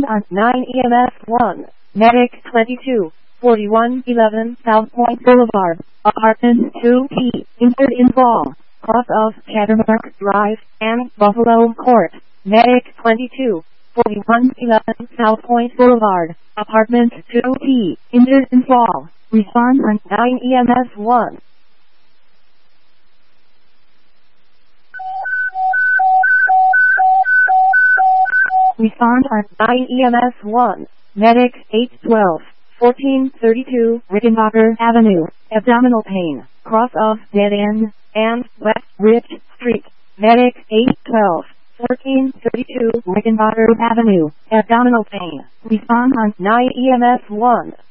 on 9 EMS 1. Medic 22, 4111 South Point Boulevard, Apartment 2P, injured in fall, cross of Chattermark Drive and Buffalo Court. Medic 22, 4111 South Point Boulevard, Apartment 2P, injured in fall. Respond on 9 EMS 1. Respond on 9 EMS 1. Medic 812, 1432 Rickenbacker Avenue, abdominal pain, cross of Dead End and West Ridge Street. Medic 812, 1432 Rickenbacker Avenue, abdominal pain. Respond on 9 EMS 1.